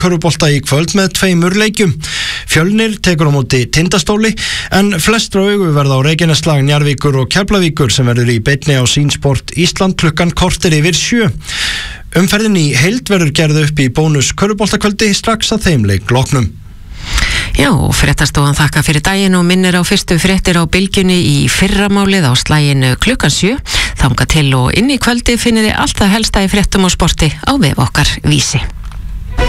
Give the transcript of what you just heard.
körfubolta í kvöld með 2 leikjum. Fjölnir tekur á móti Tindastóli en flestra augu verða á Reykjaneslag, Njarðvíkur og Keflavíkur sem verður í beinni á Sýnsport Ísland klukkan korter yfir 7. Umferðin í heild verður gerð upp í bónus körfuboltakvöldi strax að þeim leik loknum. Já, fréttastofan þakka fyrir daginn og minnir á fyrstu fréttir á Bylgjunni í fyrramálið á slaginu klukkan 7. Þangað til og inn í kvöldi finnið þið allt það helsta í fréttum og sporti á vef okkar Vísi.